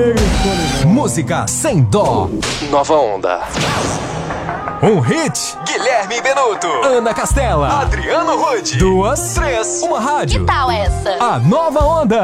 Música sem dó. Nova Onda. Um hit. Guilherme Benuto. Ana Castela. Adriano Rude. 2, 3. Uma rádio. Que tal essa? A Nova Onda.